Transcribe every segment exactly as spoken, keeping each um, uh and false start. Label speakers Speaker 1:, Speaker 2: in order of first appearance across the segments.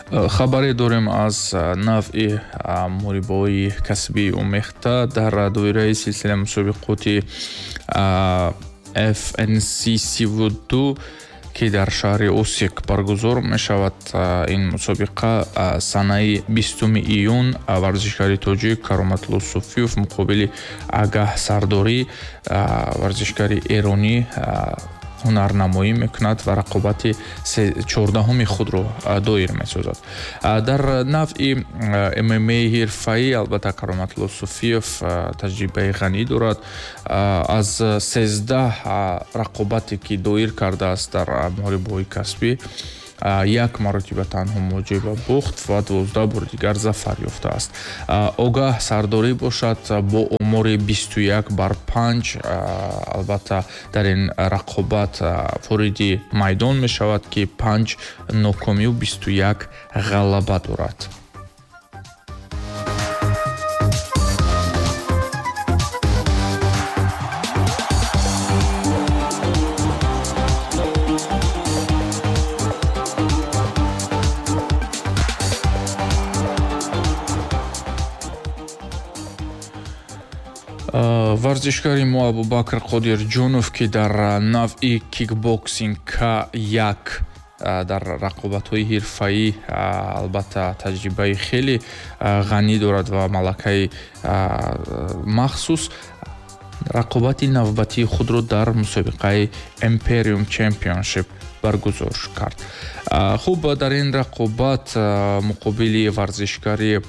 Speaker 1: хабаре дорем аз навъи мурибои касбии омехта дар доираи силсилаи мусобиқоти эф эн си сиву ду ки дар шаҳри Осек баргузор мешавад. Ин мусобиқа санаи бистуми июн варзишгари тоҷик Кароматло Суфиёв муқобили Агаҳ Сардорӣ варзишгари эронӣ ҳунарнамоӣ мекунад ва рақобати чордаҳуми худро доир месозад. Дар навъи эм эм эй ҳирфаӣ албатта Кароматло Суфиёв таҷрибаи ғанӣ дорад. Аз сездаҳ рақобате ки доир кардааст дар муҳорибаҳои касбӣ, як маротиба танҳо муоҷиба бохт ва дувоздаҳ бори дигар зафар ёфтааст. Огаҳ Сардорӣ бошад бо омори бисту як бар панҷ албатта дар ин рақобат вориди майдон мешавад ки панҷ нокомию бисту як ғалаба дорад. варзишгари мо Абубакр Қодирҷонов ки дар навъи кикбоксинг К як дар рақобатҳои ҳирфаӣ албатта таҷрибаи хеле ғанӣ дорад ва малакаи махсус, рақобати навбатии худро дар мусобиқаи Imperium Championship баргузор кард. Хуб, дар ин рақобат муқобили варзишгари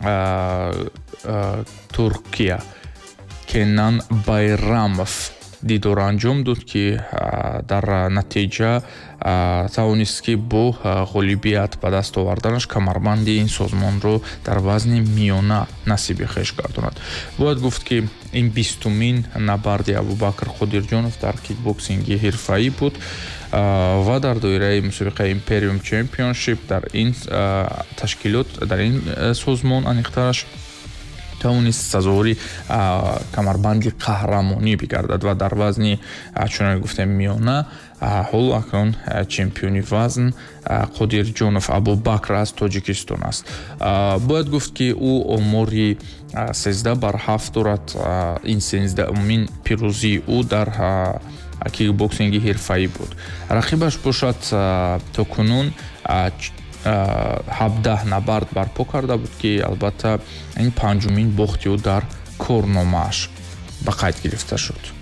Speaker 1: Туркия Кенан Байрамов дидор анҷом дод ки дар натиҷа тавонист ки бо ғолибият ба даст оварданаш камарбанди ин созмонро дар вазни миёна насиби хеш гардонад. Бояд гуфт ки ин бистумин набарди Абубакр Қодирҷонов дар кикбоксинги ҳирфаӣ буд ва дар доираи мусобиқаи Imperium Championship дар ин ташкилот дар ин созмон аниқтараш тавонист сазовори камарбанди қаҳрамонӣ бигардад ва дар вазни чуноне гуфтем миёна ҳол акнун чемпиони вазн Қодирҷонов Абубакр аз Тоҷикистон аст. Бояд гуфт ки ӯ омори сездаҳ бар ҳафт дорад. Ин сенздаҳумин пирӯзии ӯ дар кикбоксинги ҳирфаӣ буд. Рақибаш бошад то кунун ҳабдаҳ набард барпо карда буд ки албатта ин панҷумин бохти ӯ дар корномааш ба қайд гирифта шуд.